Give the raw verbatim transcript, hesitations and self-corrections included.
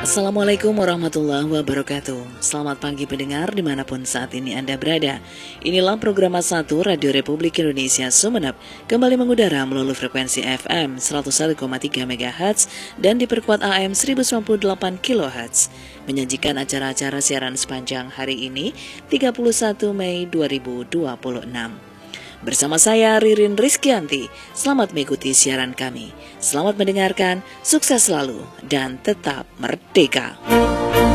Assalamualaikum warahmatullahi wabarakatuh. Selamat pagi pendengar dimanapun saat ini Anda berada. Inilah program satu Radio Republik Indonesia Sumeneb, kembali mengudara melalui frekuensi F M seratus satu koma tiga megahertz dan diperkuat A M seribu sembilan puluh delapan kilohertz. Menyajikan acara-acara siaran sepanjang hari ini tiga puluh satu Mei dua ribu dua puluh enam. Bersama saya Ririn Rizkyanti, selamat mengikuti siaran kami. Selamat mendengarkan, sukses selalu, dan tetap merdeka.